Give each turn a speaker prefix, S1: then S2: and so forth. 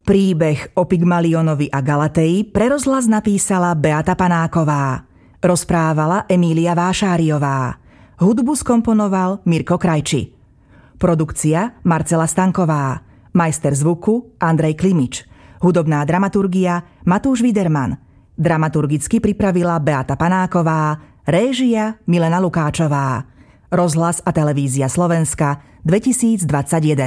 S1: Príbeh o Pygmalionovi a Galateji pre rozhlas napísala Beata Panáková. Rozprávala Emília Vášáriová. Hudbu skomponoval Mirko Krajči. Produkcia Marcela Stanková. Majster zvuku Andrej Klimič. Hudobná dramaturgia Matúš Widerman. Dramaturgicky pripravila Beata Panáková. Réžia Milena Lukáčová. Rozhlas a televízia Slovenska 2021.